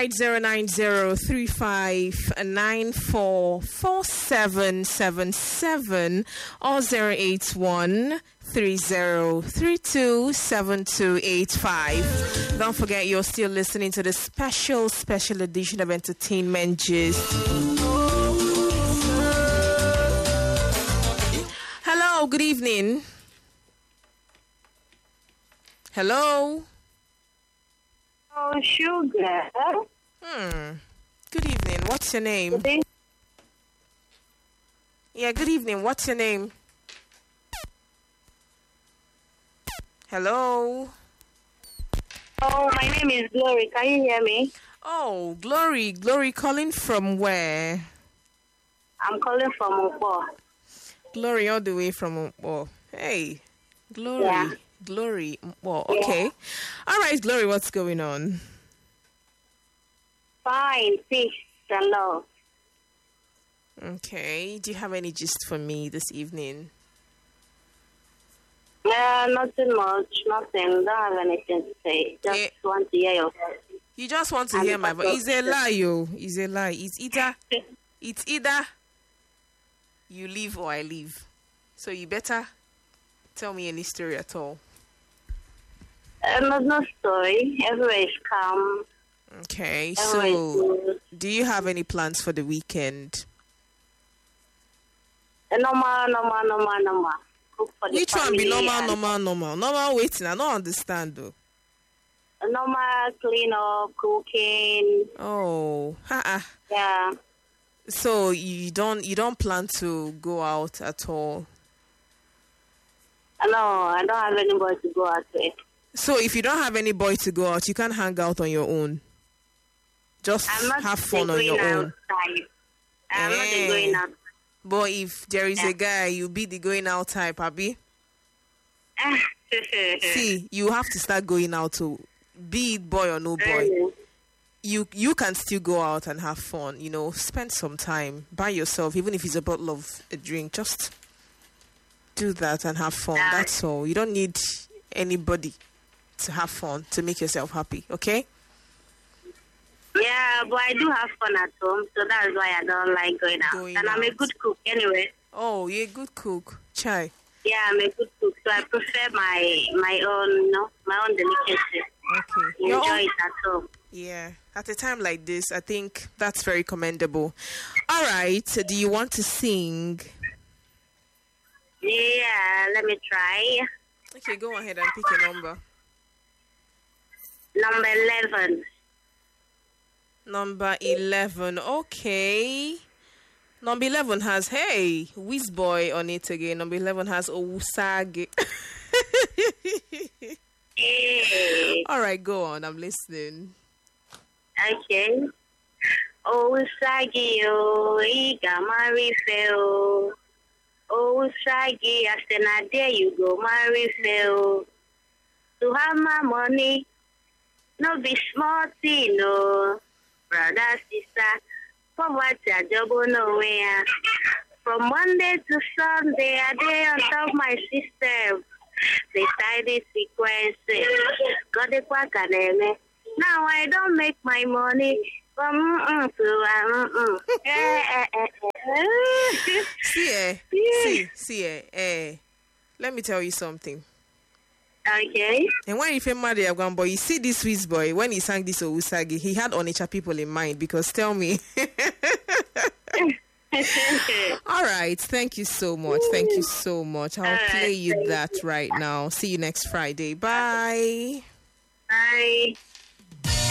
right, 09035944777 or 08130327285. Don't forget, you're still listening to the special edition of Entertainment Gist. Hello, good evening. Hello. Oh, Sugar. Good evening. What's your name? Yeah, good evening. What's your name? Hello. Oh, my name is Glory. Can you hear me? Oh, Glory. Glory calling from where? I'm calling from Ukpo. Glory all the way from Ukpo. Hey, Glory. Yeah. Glory. Well, okay. Yeah. All right, Glory, what's going on? Fine, peace and love. Okay. Do you have any gist for me this evening? Nothing much. Nothing. Don't have anything to say. Just want to hear your voice. You just want to hear my voice. It's a lie, yo. It's a lie. It's either you leave or I leave. So you better tell me any story at all. No story. Everywhere is calm. Okay, Everywhere is so good. do you have any plans for the weekend? Normal. Cook for the Which one be family normal? Normal waiting. I don't understand though. Normal clean up, cooking. Oh, Yeah. so you don't plan to go out at all? No, I don't have anybody to go out with. So if you don't have any boy to go out, you can't hang out on your own. Just I'm not have fun on your own. outside. I'm not going out. But if there is a guy, you'll be the going out type, Abby. See, you have to start going out to be it boy or no boy. You can still go out and have fun, spend some time by yourself, even if it's a bottle of a drink. Just do that and have fun. That's all. You don't need anybody to have fun, to make yourself happy, okay? Yeah, but I do have fun at home, so that's why I don't like going out. And I'm a good cook anyway. Oh, you're a good cook. Chai. Yeah, I'm a good cook, so I prefer my own delicacy. Okay. Enjoy it at home. Yeah. At a time like this, I think that's very commendable. All right. Do you want to sing? Yeah, let me try. Okay, go ahead and pick a number. Number 11. Number 11. Okay. Number 11 has, hey, Wizboy on it again. Number 11 has Owusage. Hey. All right, go on. I'm listening. Okay. Owusage, iga marry feo. Owusage, I said, now there you go, marry feo. To have my money, no be small thing, no. Brother, sister, poverty, I job nowhere. From Monday to Sunday, I day on top of my system. They tidy sequence. Got the quack and now I don't make my money from See, let me tell you something. Okay. And when you feel mad at one boy, you see this Swiss boy, when he sang this Owusage, he had Onitsha people in mind, because tell me. All right. Thank you so much. I'll play you that right now. See you next Friday. Bye. Bye.